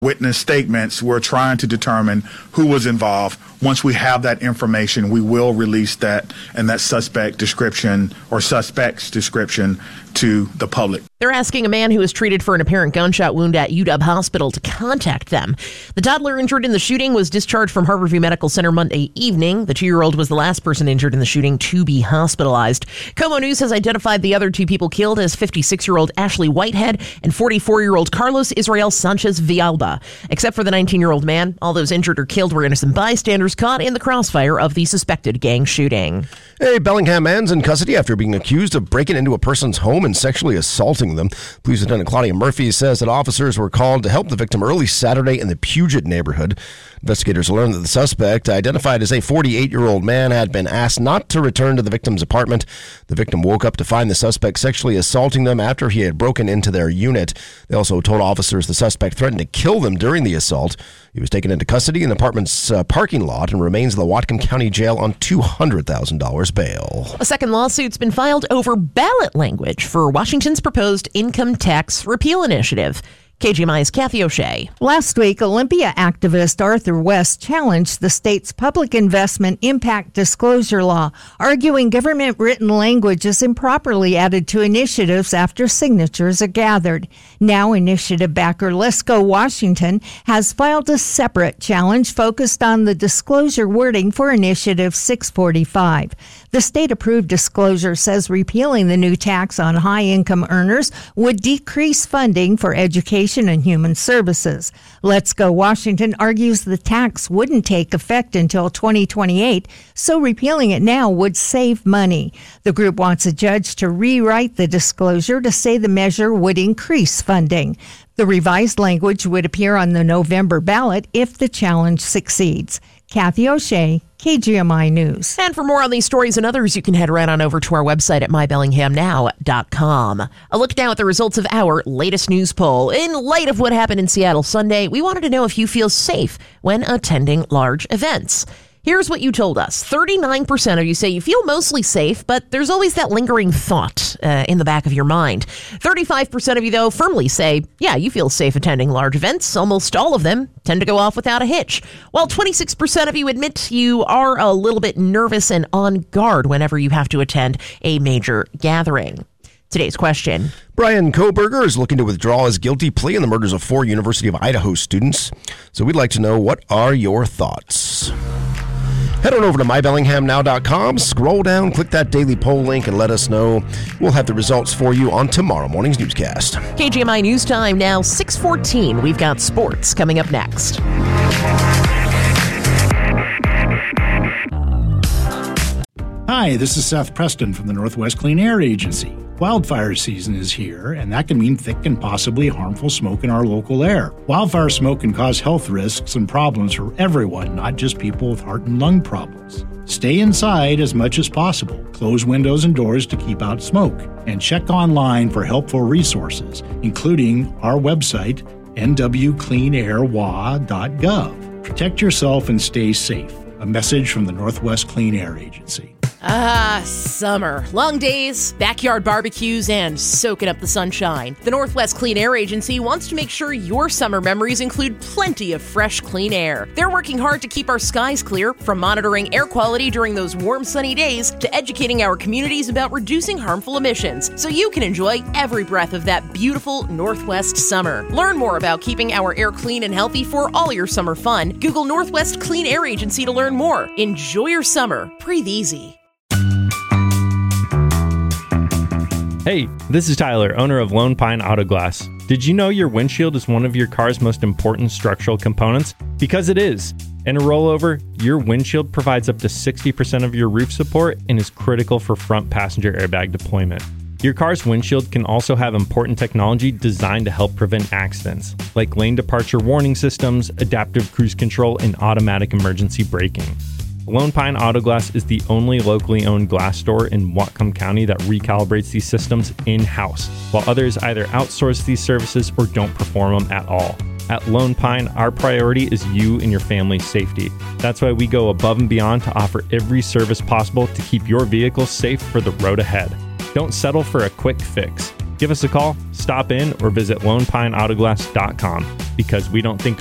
witness statements. We're trying to determine who was involved. Once we have that information, we will release that and that suspect description or suspect's description to the public. They're asking a man who was treated for an apparent gunshot wound at UW Hospital to contact them. The toddler injured in the shooting was discharged from Harborview Medical Center Monday evening. The 2-year-old was the last person injured in the shooting to be hospitalized. Como News has identified the other 2 people killed as 56-year-old Ashley Whitehead and 44-year-old Carlos Israel Sanchez Villalba. Except for the 19-year-old man, all those injured or killed were innocent bystanders caught in the crossfire of the suspected gang shooting. A Bellingham man's in custody after being accused of breaking into a person's home and sexually assaulting them. Police Lieutenant Claudia Murphy says that officers were called to help the victim early Saturday in the Puget neighborhood. Investigators learned that the suspect, identified as a 48-year-old man, had been asked not to return to the victim's apartment. The victim woke up to find the suspect sexually assaulting them after he had broken into their unit. They also told officers the suspect threatened to kill them during the assault. He was taken into custody in the apartment's parking lot and remains in the Whatcom County Jail on $200,000 bail. A second lawsuit's been filed over ballot language for Washington's proposed income tax repeal initiative. KGMI's Kathy O'Shea. Last week, Olympia activist Arthur West challenged the state's public investment impact disclosure law, arguing government written language is improperly added to initiatives after signatures are gathered. Now, initiative backer Let's Go Washington has filed a separate challenge focused on the disclosure wording for Initiative 645. The state-approved disclosure says repealing the new tax on high-income earners would decrease funding for education and human services. Let's Go Washington argues the tax wouldn't take effect until 2028, so repealing it now would save money. The group wants a judge to rewrite the disclosure to say the measure would increase funding. The revised language would appear on the November ballot if the challenge succeeds. Kathy O'Shea, KGMI News. And for more on these stories and others, you can head right on over to our website at mybellinghamnow.com. A look now at the results of our latest news poll. In light of what happened in Seattle Sunday, we wanted to know if you feel safe when attending large events. Here's what you told us. 39% of you say you feel mostly safe, but there's always that lingering thought in the back of your mind. 35% of you, though, firmly say, yeah, you feel safe attending large events. Almost all of them tend to go off without a hitch. While 26% of you admit you are a little bit nervous and on guard whenever you have to attend a major gathering. Today's question. Brian Kohberger is looking to withdraw his guilty plea in the murders of 4 University of Idaho students. So we'd like to know, what are your thoughts? Head on over to mybellinghamnow.com, scroll down, click that daily poll link, and let us know. We'll have the results for you on tomorrow morning's newscast. KGMI News Time now 6:14. We've got sports coming up next. Hi, this is Seth Preston from the Northwest Clean Air Agency. Wildfire season is here, and that can mean thick and possibly harmful smoke in our local air. Wildfire smoke can cause health risks and problems for everyone, not just people with heart and lung problems. Stay inside as much as possible. Close windows and doors to keep out smoke. And check online for helpful resources, including our website, nwcleanairwa.gov. Protect yourself and stay safe. A message from the Northwest Clean Air Agency. Summer. Long days, backyard barbecues, and soaking up the sunshine. The Northwest Clean Air Agency wants to make sure your summer memories include plenty of fresh, clean air. They're working hard to keep our skies clear, from monitoring air quality during those warm, sunny days to educating our communities about reducing harmful emissions, so you can enjoy every breath of that beautiful Northwest summer. Learn more about keeping our air clean and healthy for all your summer fun. Google Northwest Clean Air Agency to learn more. Enjoy your summer. Breathe easy. Hey, this is Tyler, owner of Lone Pine Auto Glass. Did you know your windshield is one of your car's most important structural components? Because it is. In a rollover, your windshield provides up to 60% of your roof support and is critical for front passenger airbag deployment. Your car's windshield can also have important technology designed to help prevent accidents, like lane departure warning systems, adaptive cruise control, and automatic emergency braking. Lone Pine Auto Glass is the only locally owned glass store in Whatcom County that recalibrates these systems in-house, while others either outsource these services or don't perform them at all. At Lone Pine, our priority is you and your family's safety. That's why we go above and beyond to offer every service possible to keep your vehicle safe for the road ahead. Don't settle for a quick fix. Give us a call, stop in, or visit lonepineautoglass.com. because we don't think